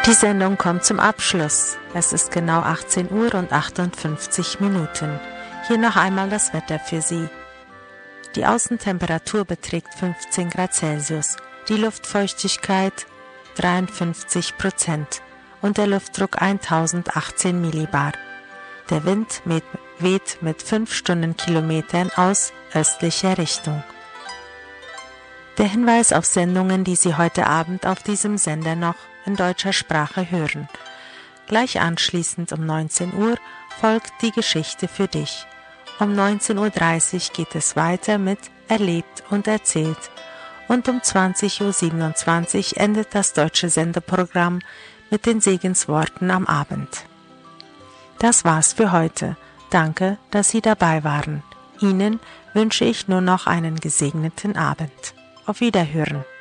Die Sendung kommt zum Abschluss. Es ist genau 18 Uhr und 58 Minuten. Hier noch einmal das Wetter für Sie. Die Außentemperatur beträgt 15 Grad Celsius, die Luftfeuchtigkeit 53% und der Luftdruck 1018 Millibar. Der Wind weht mit 5 Stundenkilometern aus östlicher Richtung. Der Hinweis auf Sendungen, die Sie heute Abend auf diesem Sender noch in deutscher Sprache hören. Gleich anschließend um 19 Uhr folgt die Geschichte für dich. Um 19.30 Uhr geht es weiter mit Erlebt und Erzählt und um 20.27 Uhr endet das deutsche Sendeprogramm mit den Segensworten am Abend. Das war's für heute. Danke, dass Sie dabei waren. Ihnen wünsche ich nur noch einen gesegneten Abend. Auf Wiederhören.